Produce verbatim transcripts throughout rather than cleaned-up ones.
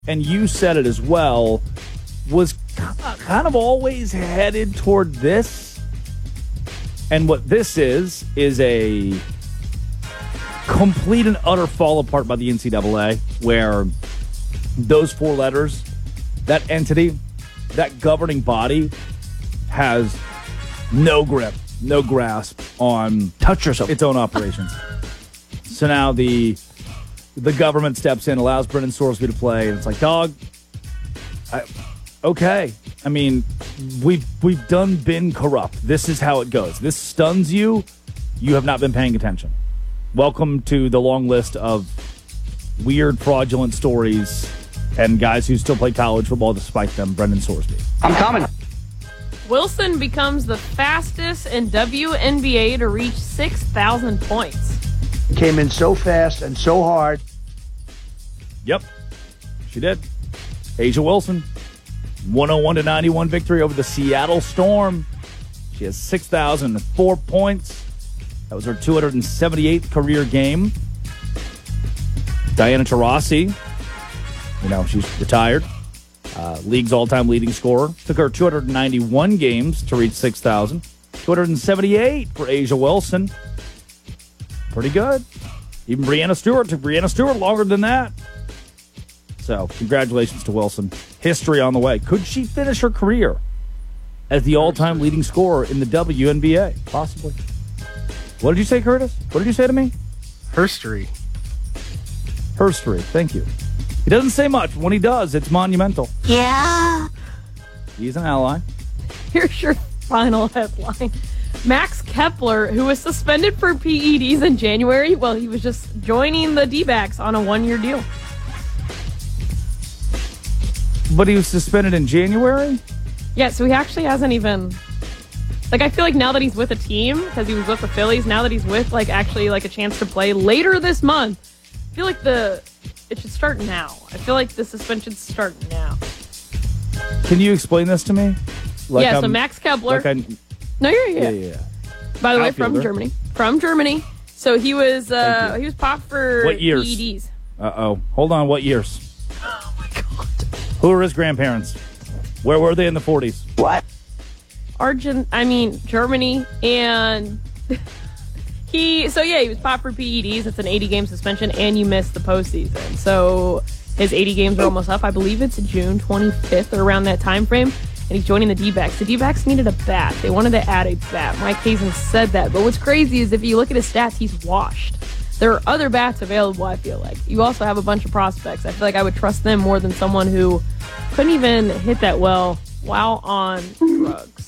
and you said it as well, was kind of always headed toward this. And what this is, is a complete and utter fall apart by the N C double A, where those four letters, that entity, that governing body has no grip, no grasp on touch yourself its own operations. So now the the government steps in, allows Brendan Sorsby to play, and it's like, dog, I, okay. I mean, we've we've done been corrupt. This is how it goes. This stuns you. You have not been paying attention. Welcome to the long list of weird, fraudulent stories and guys who still play college football despite them. Brendan Sorsby. I'm coming. Wilson becomes the fastest in W N B A to reach six thousand points. Came in so fast and so hard. Yep, she did. A'ja Wilson, one oh one to ninety-one victory over the Seattle Storm. She has six thousand four points. That was her two hundred seventy-eighth career game. Diana Taurasi, you know, she's retired. Uh, league's all-time leading scorer. Took her two hundred ninety-one games to reach six thousand. two hundred seventy-eight for A'ja Wilson. Pretty good. Even Breanna Stewart took Breanna Stewart longer than that. So, congratulations to Wilson. History on the way. Could she finish her career as the all-time leading scorer in the W N B A? Possibly. What did you say, Curtis? What did you say to me? Herstory. Herstory. Thank you. He doesn't say much. When he does, it's monumental. Yeah. He's an ally. Here's your final headline. Max Kepler, who was suspended for P E Ds in January, well, he was just joining the D-backs on a one-year deal. But he was suspended in January? Yeah, so he actually hasn't even... Like, I feel like now that he's with a team, because he was with the Phillies, now that he's with, like, actually, like, a chance to play later this month, I feel like the... It should start now. I feel like the suspension should start now. Can you explain this to me? Like yeah, I'm, so Max Kepler... Like I, no, you're yeah, yeah. yeah, yeah. By the way, Outfielder. from Germany. From Germany. So he was uh, he was popped for What years? P E Ds. Uh-oh. Hold on, what years? Oh, my God. Who are his grandparents? Where were they in the forties? What? Argent, I mean, Germany, and he, so yeah, he was popped for P E Ds. It's an eighty-game suspension, and you missed the postseason. So his eighty games are almost up. I believe it's June twenty-fifth or around that time frame, and he's joining the D-backs. The D-backs needed a bat. They wanted to add a bat. Mike Hazen said that. But what's crazy is if you look at his stats, he's washed. There are other bats available, I feel like. You also have a bunch of prospects. I feel like I would trust them more than someone who couldn't even hit that well while on drugs.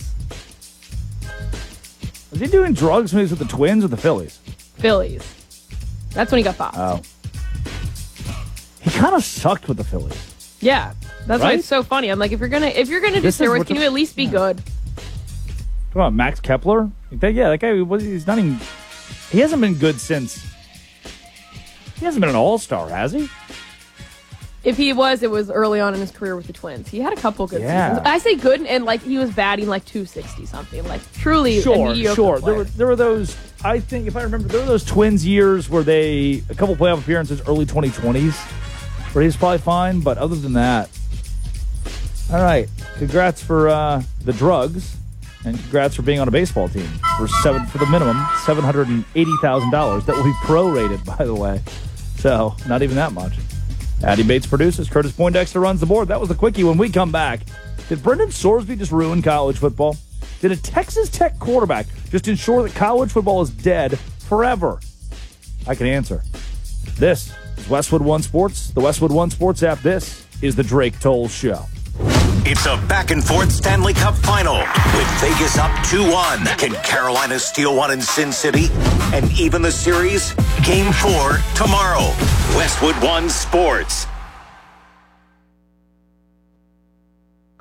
Was he doing drugs when he was with the Twins or the Phillies? Phillies. That's when he got popped. Oh. He kind of sucked with the Phillies. Yeah. That's why Right? it's so funny. I'm like, if you're gonna if you're gonna do This is steroids, what can the- you at least be good? Come on, Max Kepler? That- Yeah, that guy, was- he's not even... He hasn't been good since... He hasn't been an all-star, has he? If he was, it was early on in his career with the Twins. He had a couple good Yeah. seasons. I say good, and like he was batting like two sixty something, like truly a Sure, mediocre sure. player. There were, there were those, I think, if I remember, there were those Twins years where they, a couple playoff appearances, early twenty twenties, where he was probably fine, but other than that, all right. Congrats for uh, the drugs, and congrats for being on a baseball team for seven for the minimum, seven hundred eighty thousand dollars. That will be prorated, by the way. So, not even that much. Addy Bates produces. Curtis Poindexter runs the board. That was the quickie. When we come back, did Brendan Sorsby just ruin college football? Did a Texas Tech quarterback just ensure that college football is dead forever? I can answer. This is Westwood One Sports, the Westwood One Sports app. This is the Drake Toll Show. It's a back-and-forth Stanley Cup final with Vegas up two one. Can Carolina steal one in Sin City? And even the series? Game four tomorrow. Westwood One Sports.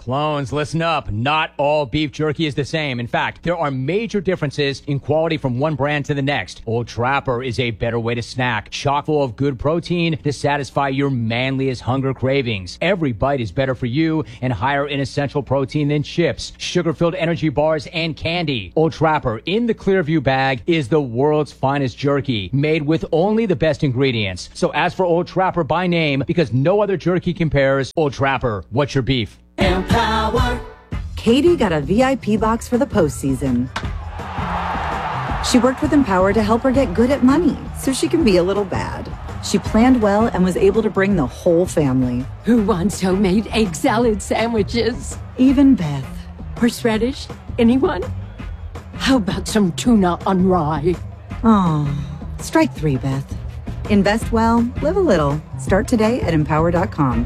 Clones, listen up. Not all beef jerky is the same. In fact, there are major differences in quality from one brand to the next. Old Trapper is a better way to snack, chock full of good protein to satisfy your manliest hunger cravings. Every bite is better for you and higher in essential protein than chips, sugar-filled energy bars, and candy. Old Trapper in the Clearview bag is the world's finest jerky, made with only the best ingredients. So ask for Old Trapper by name because no other jerky compares. Old Trapper, what's your beef? Empower. Katie got a V I P box for the postseason. She worked with Empower to help her get good at money so she can be a little bad. She planned well and was able to bring the whole family. Who wants homemade egg salad sandwiches? Even Beth. Horseradish? Anyone? How about some tuna on rye? Oh, strike three, Beth. Invest well, live a little. Start today at empower dot com.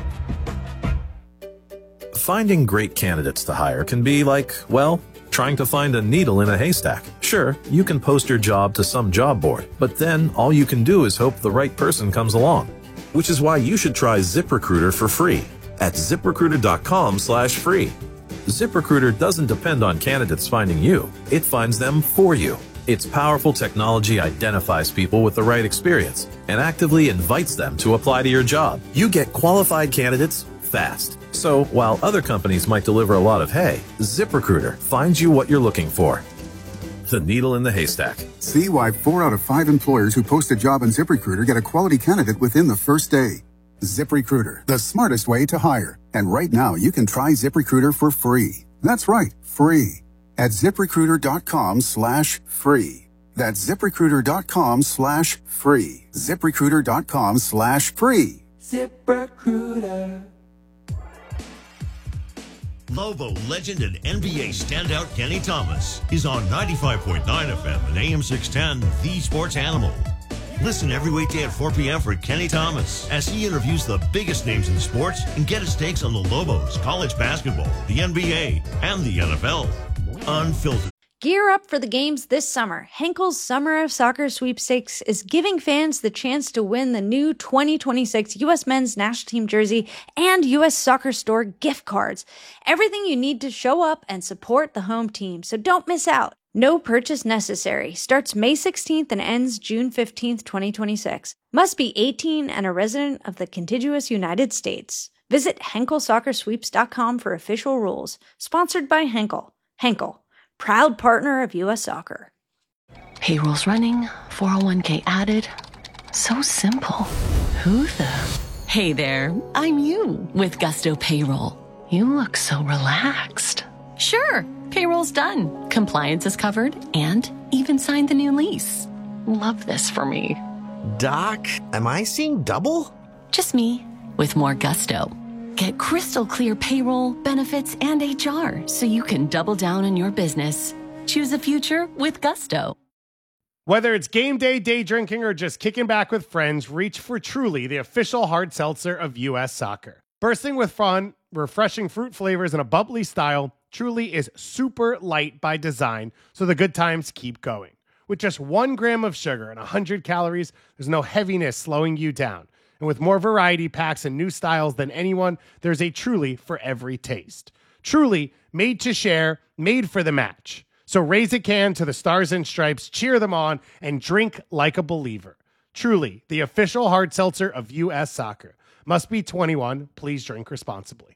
Finding great candidates to hire can be like, well, trying to find a needle in a haystack. Sure, you can post your job to some job board, but then all you can do is hope the right person comes along. Which is why you should try ZipRecruiter for free at zip recruiter dot com slash free. ZipRecruiter doesn't depend on candidates finding you. It finds them for you. Its powerful technology identifies people with the right experience and actively invites them to apply to your job. You get qualified candidates fast. So while other companies might deliver a lot of hay, ZipRecruiter finds you what you're looking for. The needle in the haystack. See why four out of five employers who post a job on ZipRecruiter get a quality candidate within the first day. ZipRecruiter, the smartest way to hire. And right now you can try ZipRecruiter for free. That's right, free. At zip recruiter dot com slash free. That's zip recruiter dot com slash free. zip recruiter dot com slash free. ZipRecruiter. Lobo legend and N B A standout Kenny Thomas is on ninety-five point nine F M and A M six ten, The Sports Animal. Listen every weekday at four p.m. for Kenny Thomas as he interviews the biggest names in sports and get his takes on the Lobos, college basketball, the N B A, and the N F L. Unfiltered. Gear up for the games this summer. Henkel's Summer of Soccer Sweepstakes is giving fans the chance to win the new twenty twenty-six U S Men's National Team jersey and U S Soccer Store gift cards. Everything you need to show up and support the home team, so don't miss out. No purchase necessary. Starts May sixteenth and ends June fifteenth, twenty twenty-six. Must be eighteen and a resident of the contiguous United States. Visit henkel soccer sweeps dot com for official rules. Sponsored by Henkel. Henkel, proud partner of U S Soccer. Payroll's running, four oh one k added. So simple. Who the? Hey there, I'm you with Gusto Payroll. You look so relaxed. Sure, payroll's done. Compliance is covered and even signed the new lease. Love this for me. Doc, am I seeing double? Just me with more gusto. Get crystal clear payroll, benefits, and H R so you can double down on your business. Choose a future with Gusto. Whether it's game day, day drinking, or just kicking back with friends, reach for Truly, the official hard seltzer of U S Soccer. Bursting with fun, refreshing fruit flavors, and a bubbly style, Truly is super light by design, so the good times keep going. With just one gram of sugar and one hundred calories, there's no heaviness slowing you down. And with more variety packs and new styles than anyone, there's a Truly for every taste. Truly, made to share, made for the match. So raise a can to the Stars and Stripes, cheer them on, and drink like a believer. Truly, the official hard seltzer of U S Soccer. Must be twenty-one. Please drink responsibly.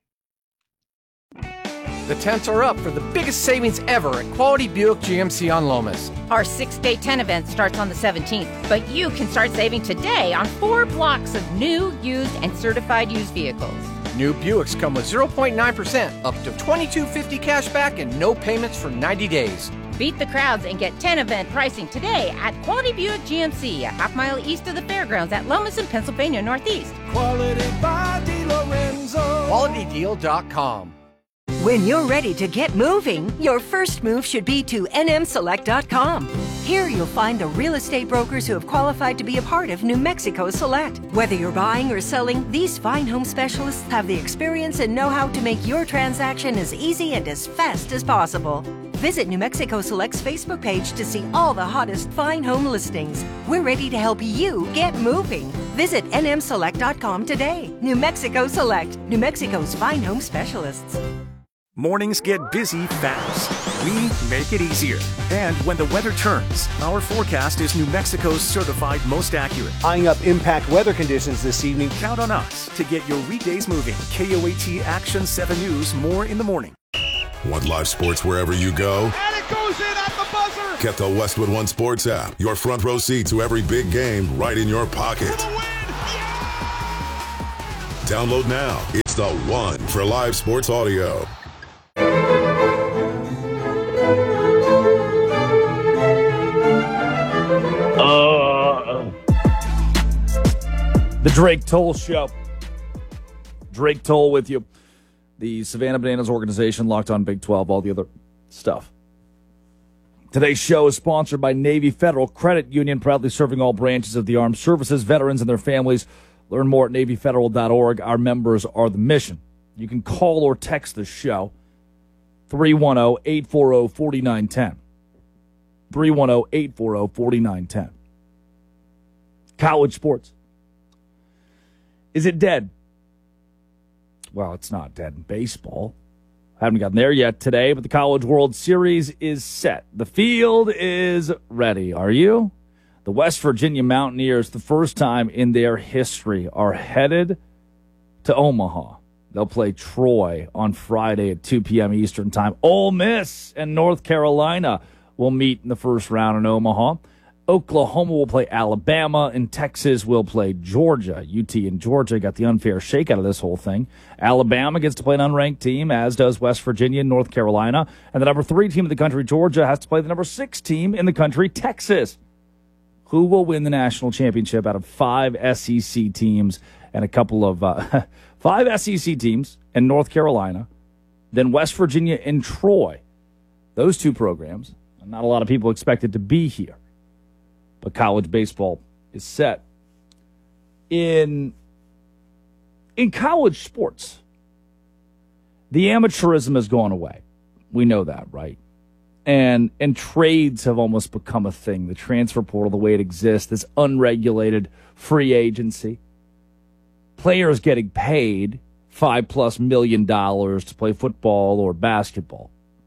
The tents are up for the biggest savings ever at Quality Buick G M C on Lomas. Our six-day tent event starts on the seventeenth, but you can start saving today on four blocks of new, used, and certified used vehicles. New Buicks come with zero point nine percent, up to twenty-two fifty cash back, and no payments for ninety days. Beat the crowds and get tent event pricing today at Quality Buick G M C, a half mile east of the fairgrounds at Lomas in Pennsylvania Northeast. Quality by DiLorenzo. quality deal dot com. When you're ready to get moving, your first move should be to N M select dot com. Here you'll find the real estate brokers who have qualified to be a part of New Mexico Select. Whether you're buying or selling, these fine home specialists have the experience and know-how to make your transaction as easy and as fast as possible. Visit New Mexico Select's Facebook page to see all the hottest fine home listings. We're ready to help you get moving. Visit N M select dot com today. New Mexico Select, New Mexico's fine home specialists. Mornings get busy fast. We make it easier. And when the weather turns, our forecast is New Mexico's certified most accurate. Eyeing up impact weather conditions this evening. Count on us to get your weekdays moving. K O A T Action seven News, more in the morning. Want live sports wherever you go? And it goes in at the buzzer! Get the Westwood One Sports app. Your front row seat to every big game right in your pocket. Download now. It's the one for live sports audio. Uh, the Drake Toll Show. Drake Toll with you. The Savannah Bananas organization, Locked On Big twelve, all the other stuff. Today's show is sponsored by Navy Federal Credit Union, proudly serving all branches of the armed services, veterans, and their families. Learn more at navy federal dot org. Our members are the mission. You can call or text the show, three one zero, eight four zero, four nine one zero. three one zero, eight four zero, four nine one zero. College sports. Is it dead? Well, it's not dead in baseball. Haven't gotten there yet today, but the College World Series is set. The field is ready. Are you? The West Virginia Mountaineers, the first time in their history, are headed to Omaha. They'll play Troy on Friday at two p.m. Eastern Time. Ole Miss and North Carolina will meet in the first round in Omaha. Oklahoma will play Alabama, and Texas will play Georgia. U T and Georgia got the unfair shake out of this whole thing. Alabama gets to play an unranked team, as does West Virginia and North Carolina. And the number three team in the country, Georgia, has to play the number six team in the country, Texas. Who will win the national championship out of five S E C teams and a couple of uh, five S E C teams and North Carolina, then West Virginia and Troy? Those two programs, not a lot of people expected to be here. But college baseball is set. In, in college sports, the amateurism has gone away. We know that, right? And and trades have almost become a thing. The transfer portal, the way it exists, this unregulated free agency. Players getting paid five plus million dollars to play football or basketball.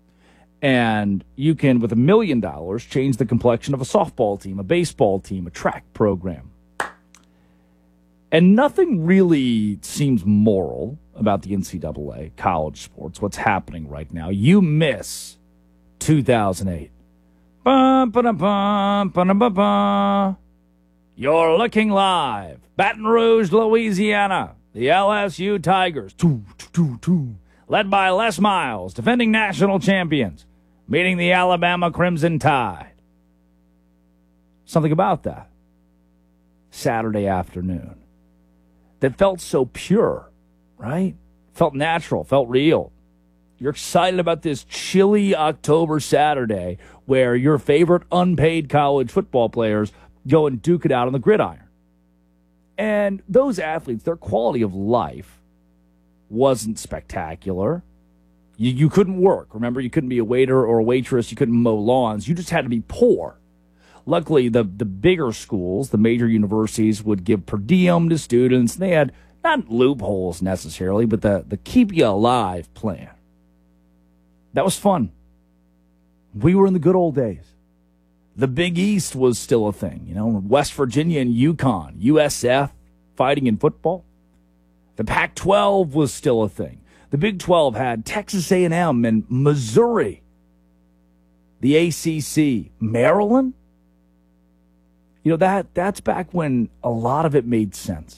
And you can, with a million dollars, change the complexion of a softball team, a baseball team, a track program. And nothing really seems moral about the N C double A, college sports, what's happening right now. You miss two thousand eight. Ba, ba, ba, ba, ba, ba. You're looking live. Baton Rouge, Louisiana. The L S U Tigers. Two, two, two, two. Led by Les Miles, defending national champions, meeting the Alabama Crimson Tide. Something about that Saturday afternoon that felt so pure, right? Felt natural, felt real. You're excited about this chilly October Saturday where your favorite unpaid college football players go and duke it out on the gridiron. And those athletes, their quality of life wasn't spectacular. You, you couldn't work. Remember, you couldn't be a waiter or a waitress. You couldn't mow lawns. You just had to be poor. Luckily, the, the bigger schools, the major universities, would give per diem to students. They had not loopholes necessarily, but the, the keep you alive plan. That was fun. We were in the good old days. The Big East was still a thing. You know, West Virginia and UConn, U S F fighting in football. The Pac twelve was still a thing. The Big twelve had Texas A and M and Missouri. The A C C, Maryland. You know, that that's back when a lot of it made sense.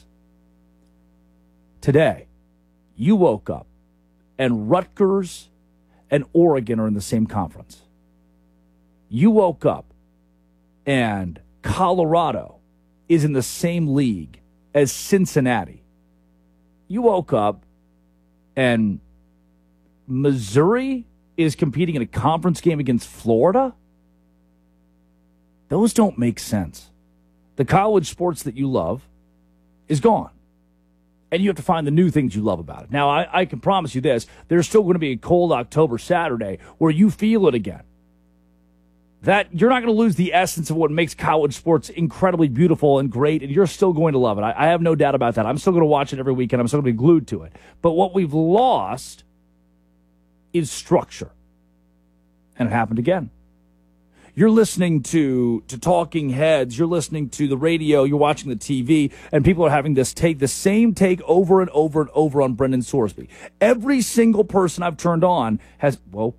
Today, you woke up and Rutgers and Oregon are in the same conference. You woke up and Colorado is in the same league as Cincinnati. You woke up and Missouri is competing in a conference game against Florida? Those don't make sense. The college sports that you love is gone. And you have to find the new things you love about it. Now, I, I can promise you this. There's still going to be a cold October Saturday where you feel it again. that you're not going to lose the essence of what makes college sports incredibly beautiful and great, and you're still going to love it. I, I have no doubt about that. I'm still going to watch it every weekend. I'm still going to be glued to it. But what we've lost is structure. And it happened again. You're listening to, to talking heads. You're listening to the radio. You're watching the T V. And people are having this take, the same take over and over and over on Brendan Sorsby. Every single person I've turned on has, whoa.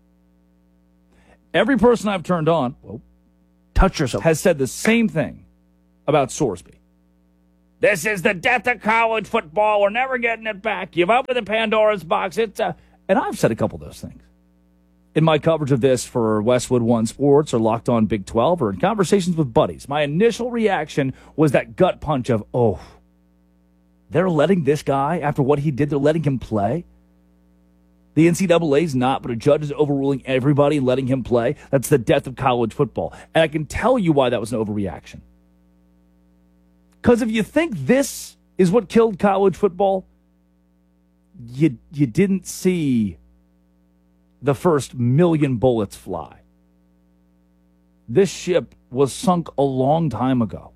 Every person I've turned on, whoa, touch yourself, has said the same thing about Sorsby. This is the death of college football. We're never getting it back. You've opened the Pandora's box. It's a, and I've said a couple of those things. In my coverage of this for Westwood One Sports or Locked On Big twelve or in conversations with buddies, my initial reaction was that gut punch of, oh, they're letting this guy, after what he did, they're letting him play? The N C double A's not, but a judge is overruling everybody and letting him play? That's the death of college football. And I can tell you why that was an overreaction. Because if you think this is what killed college football, you you didn't see the first million bullets fly. This ship was sunk a long time ago.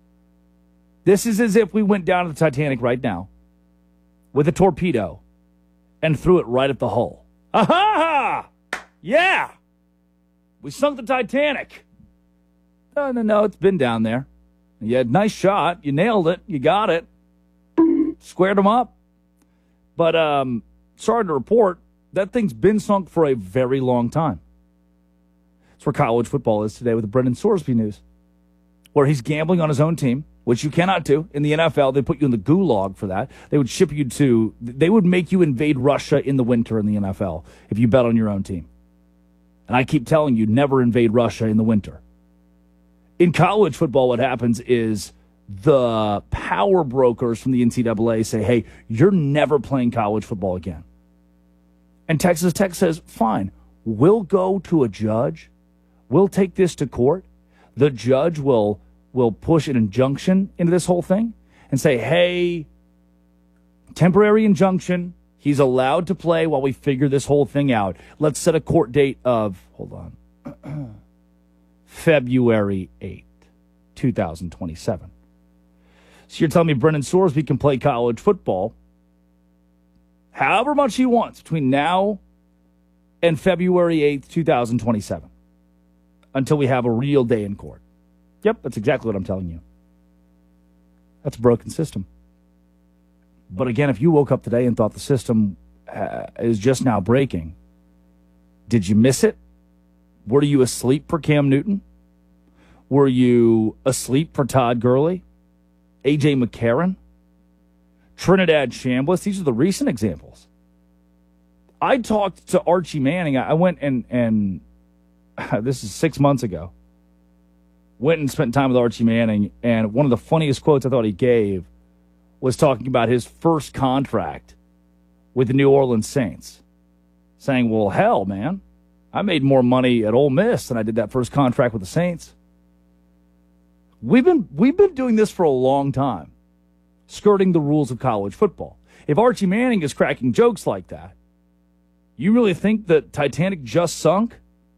This is as if we went down to the Titanic right now with a torpedo and threw it right at the hull. Aha! Yeah! We sunk the Titanic. No, no, no, it's been down there. You had a nice shot. You nailed it. You got it. Squared them up. But, um, sorry to report, that thing's been sunk for a very long time. That's where college football is today with the Brendan Sorsby news, where he's gambling on his own team, which you cannot do. In the N F L, they put you in the gulag for that. They would ship you to, they would make you invade Russia in the winter in the N F L if you bet on your own team. And I keep telling you, never invade Russia in the winter. In college football, what happens is the power brokers from the N C double A say, hey, you're never playing college football again. And Texas Tech says, fine, we'll go to a judge. We'll take this to court. The judge will will push an injunction into this whole thing and say, hey, temporary injunction. He's allowed to play while we figure this whole thing out. Let's set a court date of, hold on, February eighth, twenty twenty-seven. So you're telling me Brendan Sorsby can play college football however much he wants between now and February eighth, twenty twenty-seven, until we have a real day in court. Yep, that's exactly what I'm telling you. That's a broken system. But again, if you woke up today and thought the system uh, is just now breaking, did you miss it? Were you asleep for Cam Newton? Were you asleep for Todd Gurley? A J McCarron? Trinidad Chambliss? These are the recent examples. I talked to Archie Manning. I went and, and this is six months ago, went and spent time with Archie Manning, and one of the funniest quotes I thought he gave was talking about his first contract with the New Orleans Saints, saying, well, hell, man, I made more money at Ole Miss than I did that first contract with the Saints. We've been we've been doing this for a long time, skirting the rules of college football. If Archie Manning is cracking jokes like that, you really think that Titanic just sunk?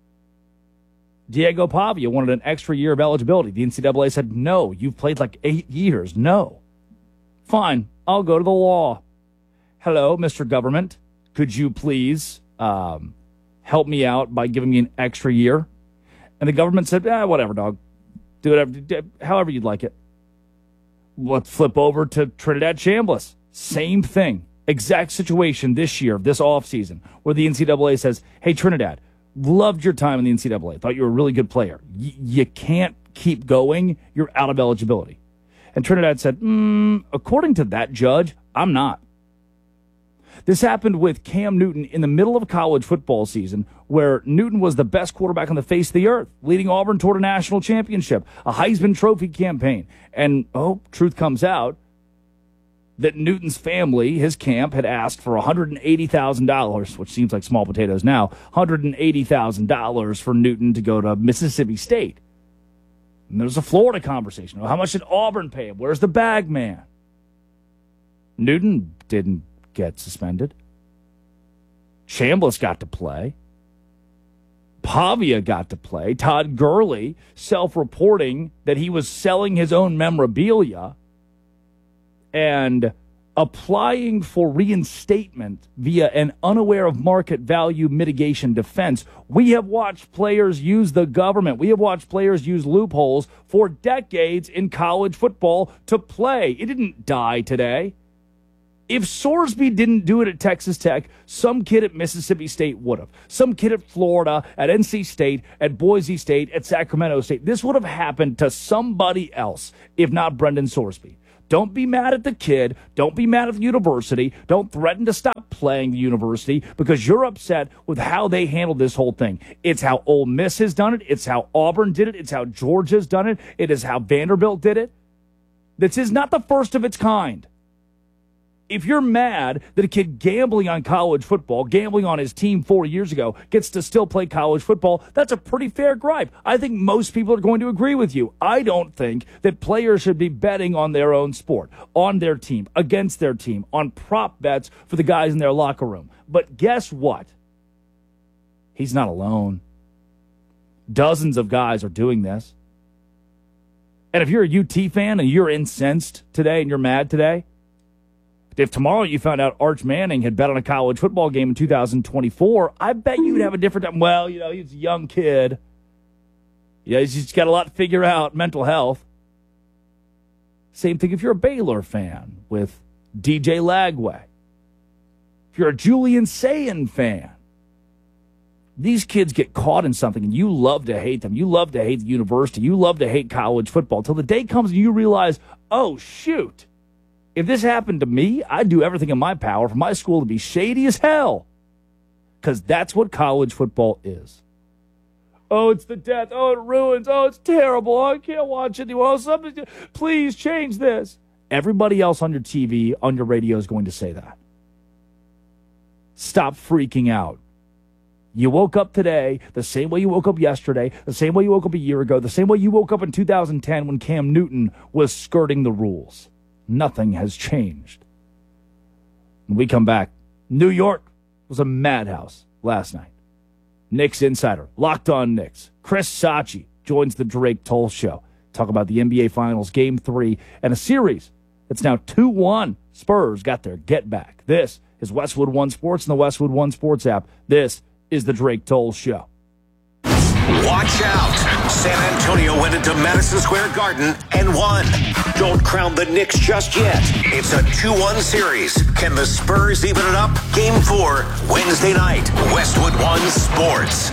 Diego Pavia wanted an extra year of eligibility. The N C double A said, no, you've played like eight years. No. Fine, I'll go to the law. Hello, Mister Government. Could you please um, help me out by giving me an extra year? And the government said, ah, whatever, dog. Do whatever, however you'd like it. Let's flip over to Trinidad Chambliss. Same thing. Exact situation this year, this offseason, where the N C double A says, hey, Trinidad, loved your time in the N C double A. Thought you were a really good player. Y- you can't keep going. You're out of eligibility. And Trinidad said, mm, according to that judge, I'm not. This happened with Cam Newton in the middle of a college football season where Newton was the best quarterback on the face of the earth, leading Auburn toward a national championship, a Heisman Trophy campaign. And, oh, truth comes out that Newton's family, his camp, had asked for one hundred eighty thousand dollars, which seems like small potatoes now, one hundred eighty thousand dollars for Newton to go to Mississippi State. And there's a Florida conversation. Well, how much did Auburn pay him? Where's the bag man? Newton didn't get suspended. Chambliss got to play. Pavia got to play. Todd Gurley self-reporting that he was selling his own memorabilia and applying for reinstatement via an unaware of market value mitigation defense. We have watched players use the government. We have watched players use loopholes for decades in college football to play. It didn't die today. If Sorsby didn't do it at Texas Tech, some kid at Mississippi State would have. Some kid at Florida, at N C State, at Boise State, at Sacramento State. This would have happened to somebody else, if not Brendan Sorsby. Don't be mad at the kid. Don't be mad at the university. Don't threaten to stop playing the university because you're upset with how they handled this whole thing. It's how Ole Miss has done it. It's how Auburn did it. It's how Georgia's done it. It is how Vanderbilt did it. This is not the first of its kind. If you're mad that a kid gambling on college football, gambling on his team four years ago, gets to still play college football, that's a pretty fair gripe. I think most people are going to agree with you. I don't think that players should be betting on their own sport, on their team, against their team, on prop bets for the guys in their locker room. But guess what? He's not alone. Dozens of guys are doing this. And if you're a U T fan and you're incensed today and you're mad today, if tomorrow you found out Arch Manning had bet on a college football game in two thousand twenty-four, I bet you'd have a different time. Well, you know, he's a young kid. Yeah, he's just got a lot to figure out, mental health. Same thing if you're a Baylor fan with D J Lagway. If you're a Julian Sayin fan. These kids get caught in something, and you love to hate them. You love to hate the university. You love to hate college football until the day comes and you realize, oh, shoot. If this happened to me, I'd do everything in my power for my school to be shady as hell. Because that's what college football is. Oh, it's the death. Oh, it ruins. Oh, it's terrible. Oh, I can't watch it anymore. Oh, somebody, please change this. Everybody else on your T V, on your radio is going to say that. Stop freaking out. You woke up today the same way you woke up yesterday, the same way you woke up a year ago, the same way you woke up in two thousand ten when Cam Newton was skirting the rules. Nothing has changed. When we come back, New York was a madhouse last night. Knicks Insider, Locked On Knicks. Chris Sachi joins the Drake Toll Show. Talk about the N B A Finals, Game three, and a series that's now two one. Spurs got their get back. This is Westwood One Sports and the Westwood One Sports app. This is the Drake Toll Show. Watch out! San Antonio went into Madison Square Garden and won. Don't crown the Knicks just yet. It's a two one series. Can the Spurs even it up? Game four, Wednesday night. Westwood One Sports.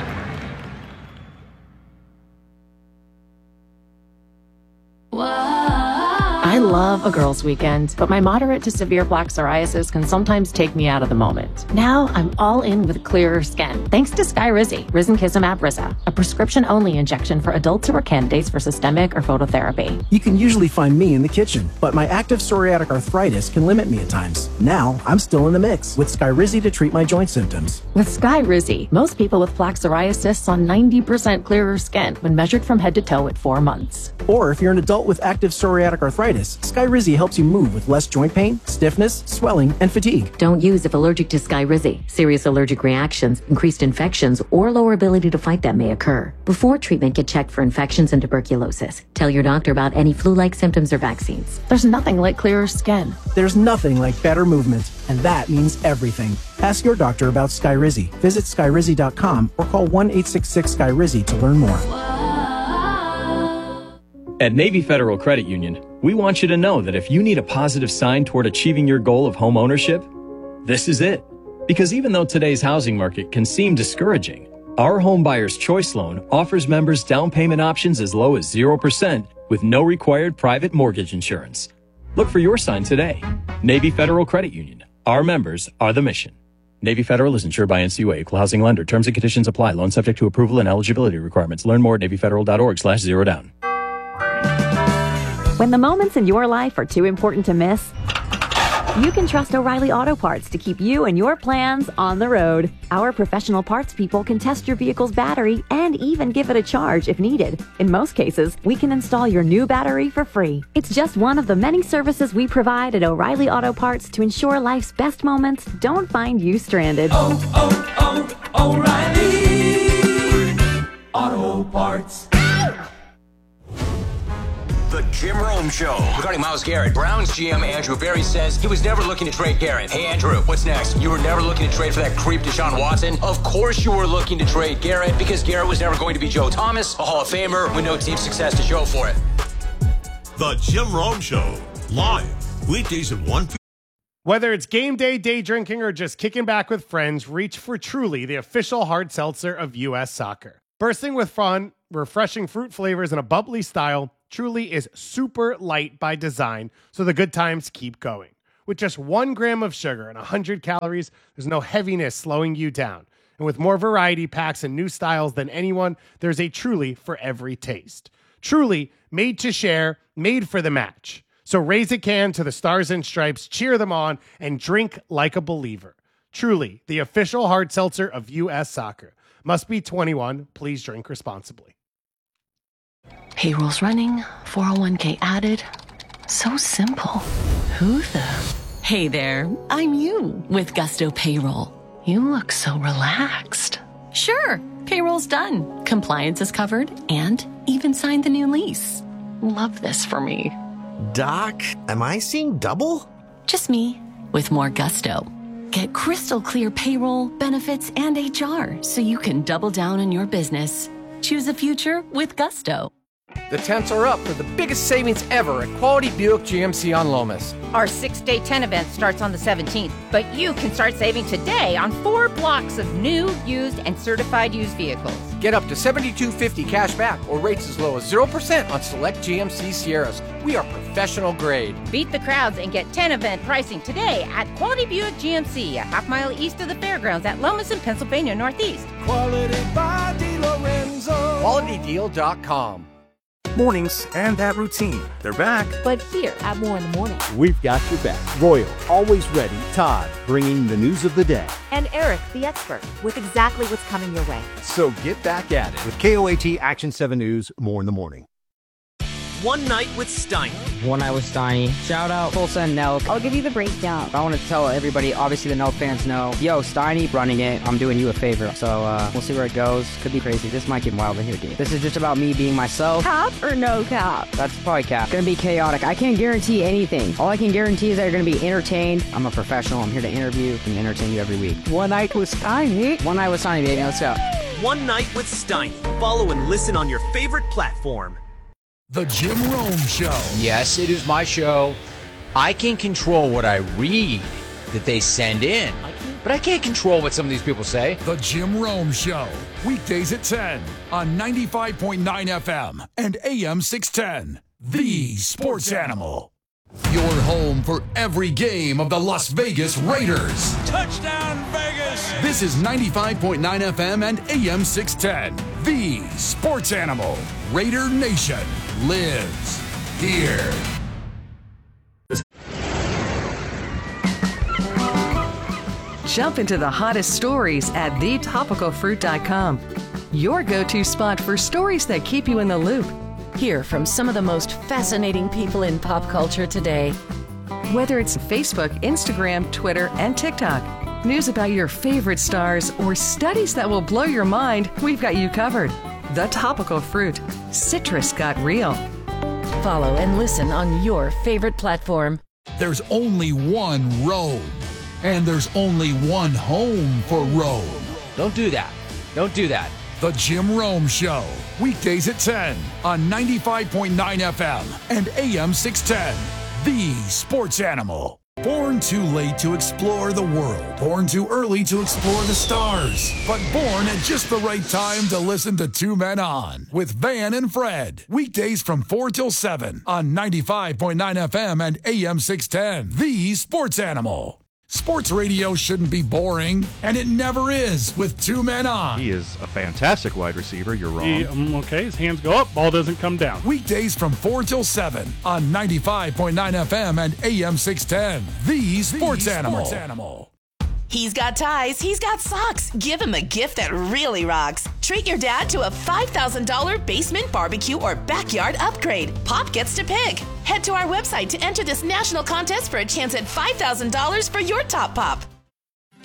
I love a girls' weekend, but my moderate to severe plaque psoriasis can sometimes take me out of the moment. Now I'm all in with clearer skin, thanks to Skyrizi, Risankizumab Risa, a prescription-only injection for adults who are candidates for systemic or phototherapy. You can usually find me in the kitchen, but my active psoriatic arthritis can limit me at times. Now I'm still in the mix with Skyrizi to treat my joint symptoms. With Skyrizi, most people with plaque psoriasis saw ninety percent clearer skin when measured from head to toe at four months. Or if you're an adult with active psoriatic arthritis, Skyrizi helps you move with less joint pain, stiffness, swelling, and fatigue. Don't use if allergic to Skyrizi. Serious allergic reactions, increased infections, or lower ability to fight them may occur. Before treatment, get checked for infections and tuberculosis. Tell your doctor about any flu-like symptoms or vaccines. There's nothing like clearer skin. There's nothing like better movement, and that means everything. Ask your doctor about Skyrizi. Visit Skyrizi dot com or call one eight six six Skyrizi to learn more. At Navy Federal Credit Union, we want you to know that if you need a positive sign toward achieving your goal of home ownership, this is it. Because even though today's housing market can seem discouraging, our Home Buyer's Choice Loan offers members down payment options as low as zero percent with no required private mortgage insurance. Look for your sign today. Navy Federal Credit Union. Our members are the mission. Navy Federal is insured by N C U A, equal housing lender. Terms and conditions apply. Loan subject to approval and eligibility requirements. Learn more at navy federal dot org slash zero down. When the moments in your life are too important to miss, you can trust O'Reilly Auto Parts to keep you and your plans on the road. Our professional parts people can test your vehicle's battery and even give it a charge if needed. In most cases, we can install your new battery for free. It's just one of the many services we provide at O'Reilly Auto Parts to ensure life's best moments don't find you stranded. Oh, oh, oh, O'Reilly Auto Parts. The Jim Rome Show. Regarding Myles Garrett, Browns G M Andrew Berry says he was never looking to trade Garrett. Hey, Andrew, what's next? You were never looking to trade for that creep Deshaun Watson? Of course you were looking to trade Garrett because Garrett was never going to be Joe Thomas, a Hall of Famer with no team success to show for it. The Jim Rome Show. Live. Weekdays at one p.m. Whether it's game day, day drinking, or just kicking back with friends, reach for Truly, the official hard seltzer of U S Soccer. Bursting with fun, refreshing fruit flavors, and a bubbly style, Truly is super light by design, so the good times keep going. With just one gram of sugar and one hundred calories, there's no heaviness slowing you down. And with more variety packs and new styles than anyone, there's a Truly for every taste. Truly, made to share, made for the match. So raise a can to the Stars and Stripes, cheer them on, and drink like a believer. Truly, the official hard seltzer of U S Soccer. Must be twenty-one. Please drink responsibly. Payroll's running, four oh one k added. So simple. Who the? Hey there, I'm you with Gusto Payroll. You look so relaxed. Sure, payroll's done. Compliance is covered and even signed the new lease. Love this for me. Doc, am I seeing double? Just me with more gusto. Get crystal clear payroll, benefits, and H R so you can double down on your business. Choose a future with Gusto. The tents are up for the biggest savings ever at Quality Buick G M C on Lomas. Our six-day tent event starts on the seventeenth, but you can start saving today on four blocks of new, used, and certified used vehicles. Get up to seventy-two fifty cash back or rates as low as zero percent on select G M C Sierras. We are professional grade. Beat the crowds and get tent event pricing today at Quality Buick G M C, a half mile east of the fairgrounds at Lomas in Pennsylvania Northeast. Quality by DeLorenzo. Quality Deal dot com. Mornings and that routine. They're back. But here at More in the Morning. We've got your back. Royal, always ready. Todd, bringing the news of the day. And Eric, the expert, with exactly what's coming your way. So get back at it with K O A T Action seven News, More in the Morning. One Night with Steiny. One Night with Steiny. Shout out Tulsa and Nelk. I'll give you the breakdown. I want to tell everybody, obviously the Nelk fans know, yo, Steiny running it. I'm doing you a favor. So uh, we'll see where it goes. Could be crazy. This might get wild in here, dude. This is just about me being myself. Cap or no cap? That's probably cap. Gonna be chaotic. I can't guarantee anything. All I can guarantee is that you're gonna be entertained. I'm a professional. I'm here to interview and entertain you every week. One Night with Steiny. One Night with Steiny, baby. Let's go. One Night with Steiny. Follow and listen on your favorite platform. The Jim Rome Show. Yes, it is my show. I can control what I read that they send in, but I can't control what some of these people say. The Jim Rome Show. Weekdays at ten on ninety-five point nine F M and A M six ten. The Sports Animal. Your home for every game of the Las Vegas Raiders. Touchdown, Vegas! This is ninety-five point nine F M and A M six ten. The Sports Animal. Raider Nation lives here. Jump into the hottest stories at the topical fruit dot com. Your go-to spot for stories that keep you in the loop. Hear from some of the most fascinating people in pop culture today. Whether it's Facebook, Instagram, Twitter, and TikTok, news about your favorite stars, or studies that will blow your mind, we've got you covered. The Topical Fruit. Citrus got real. Follow and listen on your favorite platform. There's only one road, and there's only one home for road. Don't do that. Don't do that. The Jim Rome Show. Weekdays at ten on ninety-five point nine F M and A M six ten. The Sports Animal. Born too late to explore the world. Born too early to explore the stars. But born at just the right time to listen to Two Men On with Van and Fred. Weekdays from four till seven on ninety-five point nine F M and A M six ten. The Sports Animal. Sports radio shouldn't be boring, and it never is with Two Men On. He is a fantastic wide receiver. You're wrong. He, um, okay, his hands go up, ball doesn't come down. Weekdays from four till seven on ninety-five point nine F M and A M six ten. The Sports the Animal. Sports Animal. He's got ties, he's got socks. Give him a gift that really rocks. Treat your dad to a five thousand dollars basement barbecue or backyard upgrade. Pop gets to pick. Head to our website to enter this national contest for a chance at five thousand dollars for your top pop.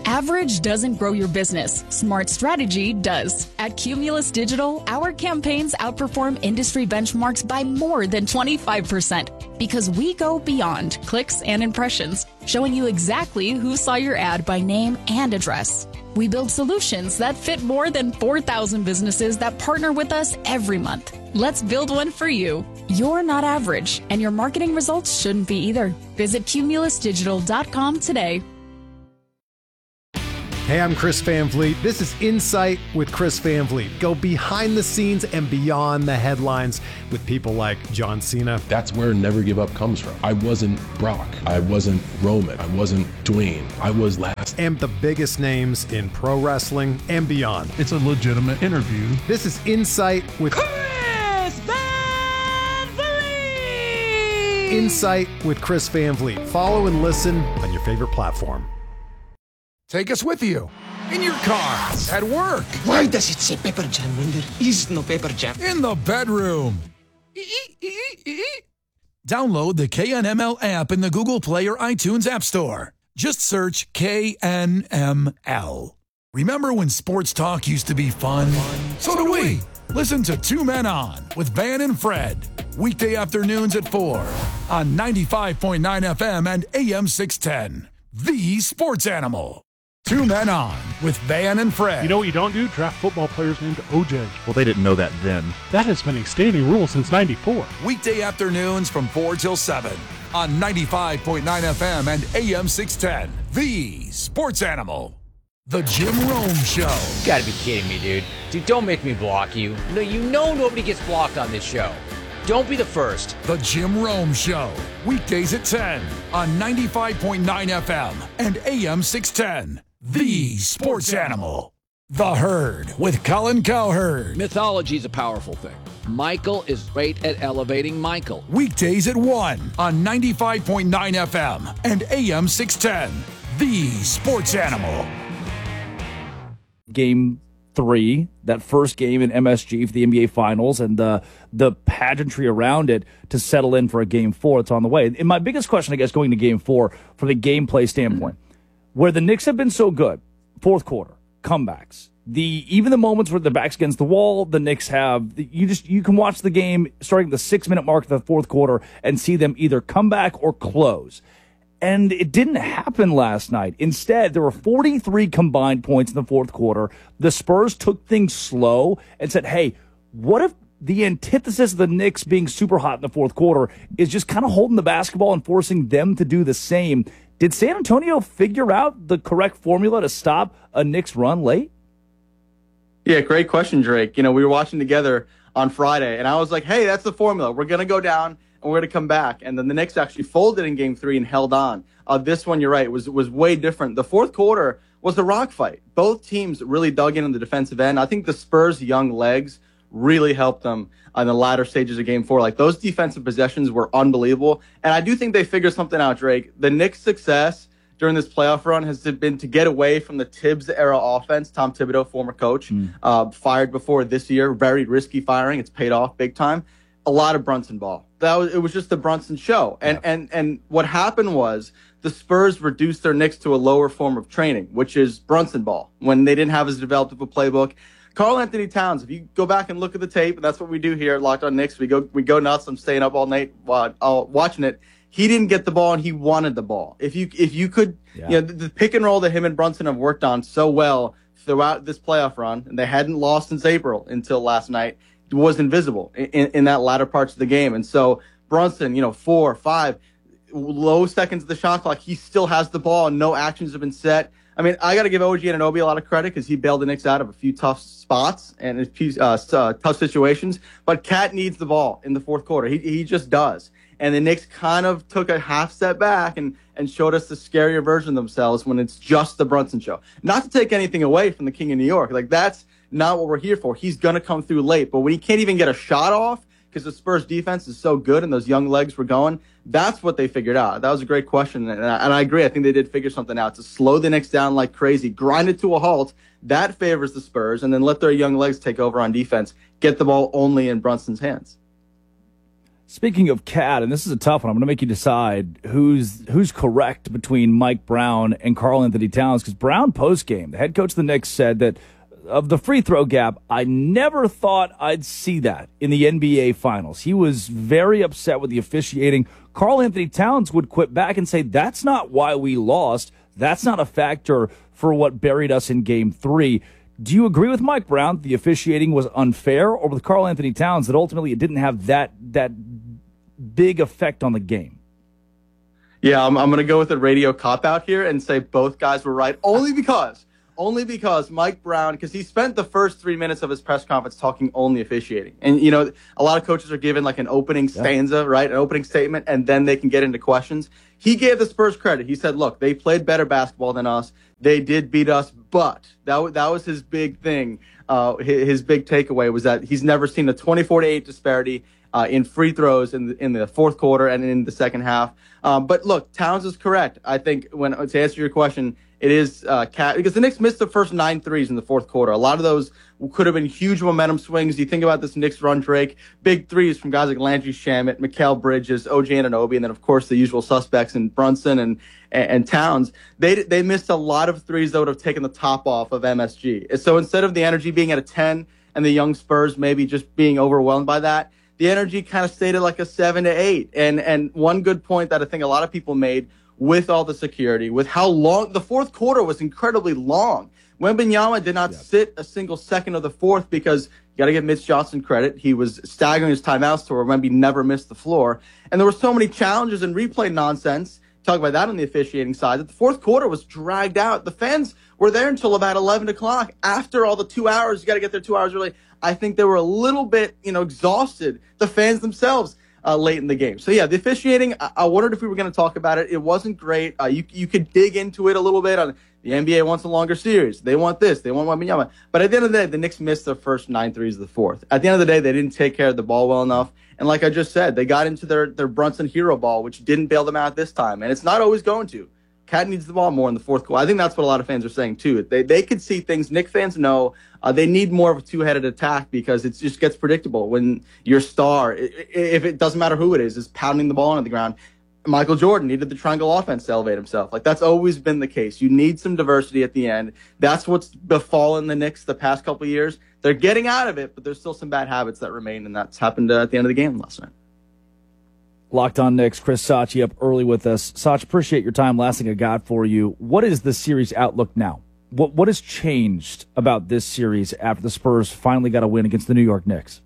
Average doesn't grow your business. Smart strategy does. At Cumulus Digital, our campaigns outperform industry benchmarks by more than twenty-five percent because we go beyond clicks and impressions, showing you exactly who saw your ad by name and address. We build solutions that fit more than four thousand businesses that partner with us every month. Let's build one for you. You're not average, and your marketing results shouldn't be either. Visit cumulus digital dot com today. Hey, I'm Chris Van Vliet. This is Insight with Chris Van Vliet. Go behind the scenes and beyond the headlines with people like John Cena. That's where Never Give Up comes from. I wasn't Brock. I wasn't Roman. I wasn't Dwayne. I was last. And the biggest names in pro wrestling and beyond. It's a legitimate interview. This is Insight with Chris Van Vliet! Insight with Chris Van Vliet. Follow and listen on your favorite platform. Take us with you. In your car, at work. Why does it say Pepper Jam when there is no Pepper Jam? In the bedroom. Download the K N M L app in the Google Play or iTunes App Store. Just search K N M L. Remember when sports talk used to be fun? So do we. Listen to Two Men On with Van and Fred. Weekday afternoons at four on ninety-five point nine F M and A M six ten. The Sports Animal. Two Men On with Van and Fred. You know what you don't do? Draft football players named O J. Well, they didn't know that then. That has been a standing rule since ninety-four. Weekday afternoons from four till seven on ninety-five point nine F M and A M six ten. The Sports Animal. The Jim Rome Show. You gotta be kidding me, dude. Dude, don't make me block you. No, you know nobody gets blocked on this show. Don't be the first. The Jim Rome Show. Weekdays at ten on ninety-five point nine F M and A M six ten. The Sports Animal. The Herd with Colin Cowherd. Mythology is a powerful thing. Michael is great at elevating Michael. Weekdays at one on ninety-five point nine F M and A M six ten. The Sports Animal. Game three, that first game in M S G for the N B A Finals, and the the pageantry around it to settle in for a game four that's on the way. And my biggest question, I guess, going to game four from the gameplay standpoint, where the Knicks have been so good, fourth quarter, comebacks, the even the moments where the back's against the wall, the Knicks have, you just you can watch the game starting at the six-minute mark of the fourth quarter and see them either come back or close. And it didn't happen last night. Instead, there were forty-three combined points in the fourth quarter. The Spurs took things slow and said, hey, what if the antithesis of the Knicks being super hot in the fourth quarter is just kind of holding the basketball and forcing them to do the same? Did San Antonio figure out the correct formula to stop a Knicks run late? Yeah, great question, Drake. You know, we were watching together on Friday, and I was like, hey, that's the formula. We're going to go down, and we're going to come back. And then the Knicks actually folded in game three and held on. Uh, this one, you're right, was was way different. The fourth quarter was a rock fight. Both teams really dug in on the defensive end. I think the Spurs' young legs really helped them on the latter stages of game four. Like, those defensive possessions were unbelievable. And I do think they figured something out, Drake. The Knicks' success during this playoff run has been to get away from the Tibbs-era offense. Tom Thibodeau, former coach, mm. uh, fired before this year. Very risky firing. It's paid off big time. A lot of Brunson ball. That was, it was just the Brunson show. And, yeah. and, and what happened was the Spurs reduced their Knicks to a lower form of training, which is Brunson ball, when they didn't have as developed of a playbook. Karl Anthony Towns, if you go back and look at the tape, and that's what we do here at Locked On Knicks, we go we go nuts. I'm staying up all night uh, watching it. He didn't get the ball, and he wanted the ball. If you if you could, yeah. you know, the, the pick and roll that him and Brunson have worked on so well throughout this playoff run, and they hadn't lost since April until last night, was invisible in, in that latter parts of the game. And so Brunson, you know, four, five, low seconds of the shot clock, he still has the ball, and no actions have been set. I mean, I got to give O G Anunoby a lot of credit because he bailed the Knicks out of a few tough spots and a few uh, uh, tough situations. But Cat needs the ball in the fourth quarter. He he just does. And the Knicks kind of took a half step back and, and showed us the scarier version of themselves when it's just the Brunson show. Not to take anything away from the King of New York. Like, that's not what we're here for. He's going to come through late. But when he can't even get a shot off because the Spurs defense is so good and those young legs were going, that's what they figured out. That was a great question. And I, and I agree. I think they did figure something out to slow the Knicks down like crazy, grind it to a halt. That favors the Spurs, and then let their young legs take over on defense, get the ball only in Brunson's hands. Speaking of Cat, and this is a tough one, I'm going to make you decide who's who's correct between Mike Brown and Karl-Anthony Towns, because Brown postgame, the head coach of the Knicks, said that of the free throw gap, I never thought I'd see that in the N B A Finals. He was very upset with the officiating. Karl-Anthony Towns would quit back and say, that's not why we lost. That's not a factor for what buried us in Game three. Do you agree with Mike Brown that the officiating was unfair, or with Karl-Anthony Towns that ultimately it didn't have that that big effect on the game? Yeah, I'm, I'm going to go with a radio cop-out here and say both guys were right, only because, only because Mike Brown, because he spent the first three minutes of his press conference talking only officiating. And, you know, a lot of coaches are given like an opening stanza, yeah. right, an opening statement, and then they can get into questions. He gave the Spurs credit. He said, look, they played better basketball than us. They did beat us, but that, w- that was his big thing. Uh, his, his big takeaway was that he's never seen a twenty-four to eight disparity uh, in free throws in the, in the fourth quarter and in the second half. Um, but look, Towns is correct. I think when to answer your question, it is uh, Cat, because the Knicks missed the first nine threes in the fourth quarter. A lot of those could have been huge momentum swings. You think about this Knicks run, Drake, big threes from guys like Landry Shamet, Mikal Bridges, O G Anunoby, and then of course the usual suspects in Brunson and, and and Towns. They they missed a lot of threes that would have taken the top off of M S G. So instead of the energy being at a ten and the young Spurs maybe just being overwhelmed by that, the energy kind of stayed at like a seven to eight. And and one good point that I think a lot of people made with all the security, with how long the fourth quarter was incredibly long. Wembanyama did not yeah. sit a single second of the fourth because you got to give Mitch Johnson credit. He was staggering his timeouts to where Wemby never missed the floor. And there were so many challenges and replay nonsense. Talk about that on the officiating side, that the fourth quarter was dragged out. The fans were there until about eleven o'clock. After all the two hours, you got to get there two hours early. I think they were a little bit, you know, exhausted, the fans themselves, uh, late in the game. So, yeah, the officiating, I, I wondered if we were going to talk about it. It wasn't great. Uh, you you could dig into it a little bit. On the N B A wants a longer series. They want this. They want Wembanyama. But at the end of the day, the Knicks missed their first nine threes of the fourth. At the end of the day, they didn't take care of the ball well enough. And like I just said, they got into their, their Brunson hero ball, which didn't bail them out this time. And it's not always going to. Cat needs the ball more in the fourth quarter. I think that's what a lot of fans are saying, too. They they could see things. Knicks fans know uh, they need more of a two-headed attack because it just gets predictable when your star, if it doesn't matter who it is, is pounding the ball onto the ground. Michael Jordan needed the triangle offense to elevate himself. Like, that's always been the case. You need some diversity at the end. That's what's befallen the Knicks the past couple of years. They're getting out of it, but there's still some bad habits that remain, and that's happened uh, at the end of the game last night. Locked on Knicks, Chris Sachi up early with us. Sach, appreciate your time. Last thing I got for you. What is the series outlook now? What What has changed about this series after the Spurs finally got a win against the New York Knicks?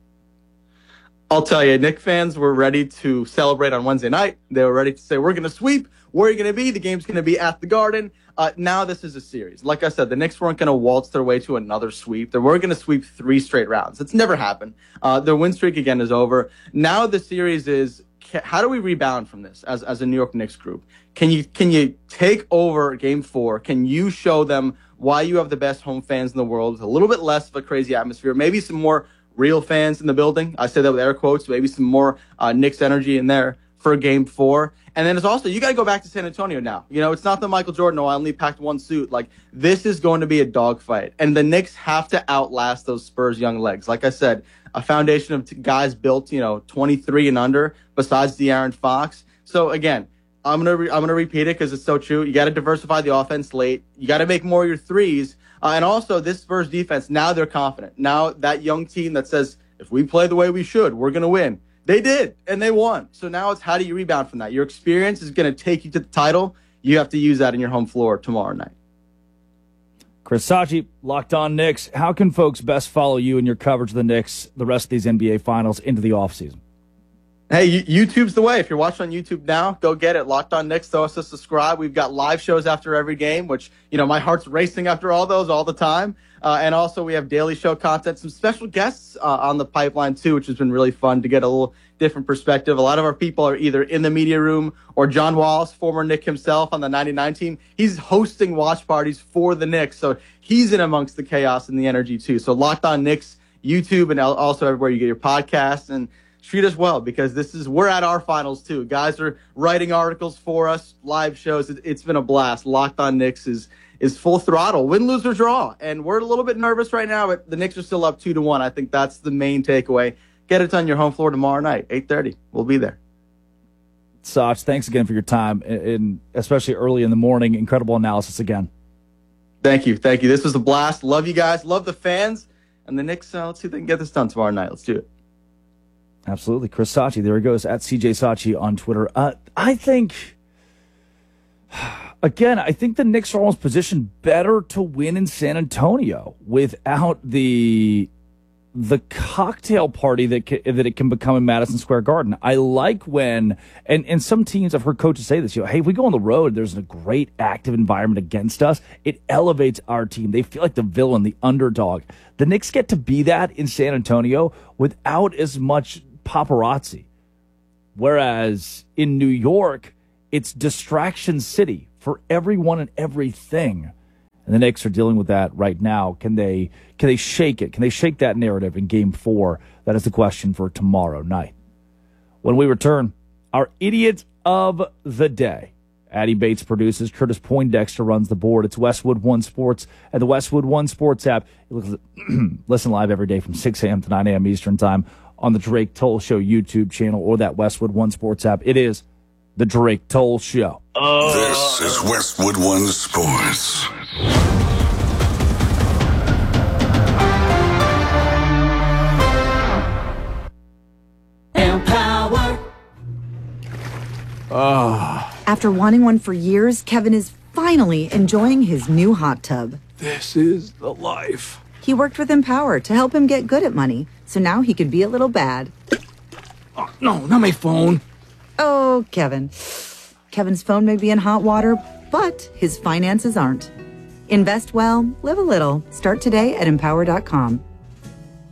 I'll tell you, Knicks fans were ready to celebrate on Wednesday night. They were ready to say, we're going to sweep. Where are you going to be? The game's going to be at the Garden. Uh, now this is a series. Like I said, the Knicks weren't going to waltz their way to another sweep. They weren't going to sweep three straight rounds. It's never happened. Uh, their win streak, again, is over. Now the series is, how do we rebound from this as, as a New York Knicks group? Can you can you take over game four? Can you show them why you have the best home fans in the world with a little bit less of a crazy atmosphere, maybe some more real fans in the building? I say that with air quotes, maybe some more uh, Knicks energy in there for game four. And then it's also, you got to go back to San Antonio now. You know, it's not the Michael Jordan, oh, I only packed one suit. Like, this is going to be a dogfight. And the Knicks have to outlast those Spurs young legs. Like I said, a foundation of t- guys built, you know, twenty-three and under, besides De'Aaron Fox. So, again, I'm going to re- I'm gonna repeat it because it's so true. You got to diversify the offense late. You got to make more of your threes. Uh, and also, this Spurs defense, now they're confident. Now that young team that says, if we play the way we should, we're going to win. They did, and they won. So now it's how do you rebound from that? Your experience is going to take you to the title. You have to use that in your home floor tomorrow night. Chris Sachi, Locked On Knicks. How can folks best follow you and your coverage of the Knicks, the rest of these N B A Finals, into the offseason? Hey, YouTube's the way. If you're watching on YouTube now, go get it. Locked On Knicks, throw us a subscribe. We've got live shows after every game, which, you know, my heart's racing after all those all the time. Uh, and also we have daily show content, some special guests uh, on the pipeline too, which has been really fun to get a little different perspective. A lot of our people are either in the media room or John Wallace, former Knick himself on the ninety-nine team. He's hosting watch parties for the Knicks. So he's in amongst the chaos and the energy too. So Locked On Knicks, YouTube, and also everywhere you get your podcasts. And treat us well, because this is, we're at our finals too. Guys are writing articles for us, live shows. It, it's been a blast. Locked On Knicks is is full throttle, win, lose, or draw. And we're a little bit nervous right now, but the Knicks are still up two to one. I think that's the main takeaway. get it on your home floor tomorrow night, eight thirty. We'll be there. Sach, thanks again for your time, and especially early in the morning. Incredible analysis again. Thank you. Thank you. This was a blast. Love you guys. Love the fans. And the Knicks, uh, let's see if they can get this done tomorrow night. Let's do it. Absolutely. Chris Sachi, there he goes, at C J Sachi on Twitter. Uh, I think, again, I think the Knicks are almost positioned better to win in San Antonio without the the cocktail party that ca- that it can become in Madison Square Garden. I like when, and, and some teams, I've heard coaches say this, you know, hey, if we go on the road, there's a great active environment against us. It elevates our team. They feel like the villain, the underdog. The Knicks get to be that in San Antonio without as much paparazzi. Whereas in New York, it's distraction city for everyone and everything. And the Knicks are dealing with that right now. Can they can they shake it? Can they shake that narrative in game four? That is the question for tomorrow night. When we return, our idiot of the day. Addie Bates produces. Curtis Poindexter runs the board. It's Westwood One Sports and the Westwood One Sports app. Listen live every day from six a.m. to nine a.m. Eastern time on the Drake Toll Show YouTube channel or that Westwood One Sports app. It is the Drake Toll Show. This is Westwood One Sports. Empower. Oh. After wanting one for years, Kevin is finally enjoying his new hot tub. This is the life. He worked with Empower to help him get good at money, so now he can be a little bad. Oh, no, not my phone. Oh, Kevin. Kevin's phone may be in hot water, but his finances aren't. Invest well, live a little. Start today at empower dot com.